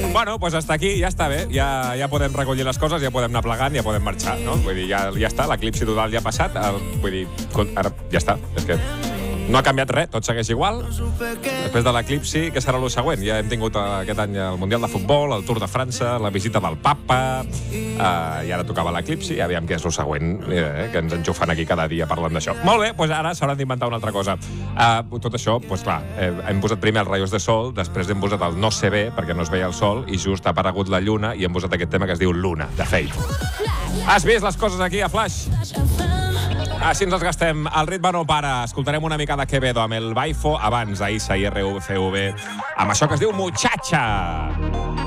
Bueno, doncs hasta aquí, ja està bé. Ja podem recollir les coses, ja podem anar plegant, ja podem marxar, no? Vull dir, ja està, l'eclipsi total ja ha passat. Vull dir, ara ja està. És que no ha canviat res, tot segueix igual. Després de l'eclipsi, què serà el següent? Ja hem tingut aquest any el Mundial de Futbol, el Tour de França, la visita del Papa, i ara tocava l'eclipsi, aviam què és el següent, que ens enxufen aquí cada dia parlant d'això. Molt bé, doncs ara s'hauran d'inventar una altra cosa. Tot això, doncs clar, hem posat primer els raios de sol, després hem posat el no sé bé, perquè no es veia el sol, i just ha aparegut la lluna, i hem posat aquest tema que es diu Luna, de Fate. Has vist les coses aquí a Flash? Així ens els gastem. El ritme no para. Escoltarem una mica de Quevedo amb el Baifo, abans Aisa i RVCV, amb això que es diu Muchacha.